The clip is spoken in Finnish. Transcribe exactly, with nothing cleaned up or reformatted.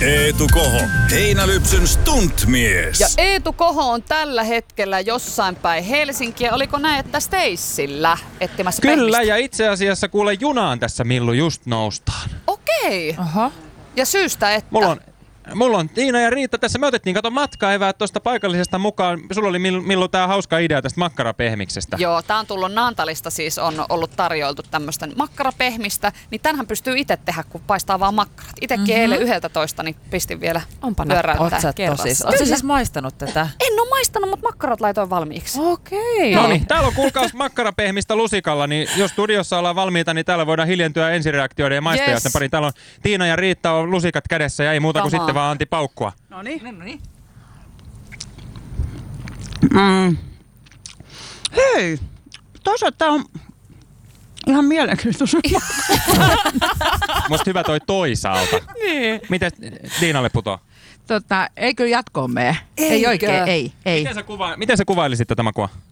Eetu Koho, Heinälypsyn stuntmies. Ja Eetu Koho on tällä hetkellä jossain päin Helsinkiä. Oliko näin, että Stacella etsimässä Kyllä, pehmistä? ja itse asiassa kuule junaan tässä Millu just noustaan. Okei. Aha. Ja syystä, että... Mulla on, mulla on Tiina ja Riitta tässä. Me otettiin kato matkaeväät tuosta paikallisesta mukaan. Sulla oli Millu, Millu tää hauska idea tästä makkarapehmiksestä. Joo, tää on tullut Naantalista, siis on ollut tarjoiltu tämmöistä makkarapehmistä, niin tämänhän pystyy itse tehdä, kun paistaa vaan makkarat. Itekin mm-hmm. eilen yhdeltä toista, niin pistin vielä Onpa pyöräyttää kerrassa. Oletko siis, siis maistanut tätä? En ole maistanut, mutta makkarat laitoin valmiiksi. Okei. No niin, täällä on kuulkaas makkarapehmistä lusikalla, niin jos studiossa ollaan valmiita, niin täällä voidaan hiljentyä ensireaktioiden ja maistajaisten Yes. pari. Täällä on Tiina ja Riitta on lusikat kädessä ja ei muuta kuin Come on. sitten vaan Antti paukkua. No niin. No niin. Mm. Hei, toisaalta tää on ihan mielenkiintoinen. Musta hyvä toi toisaalta. Niin. Miten Tiinalle putoo? Tota, eikö jatkoon mene? Ei Eikö? oikein, ei, ei. Miten sä, kuva- miten sä kuvailisit tätä makua?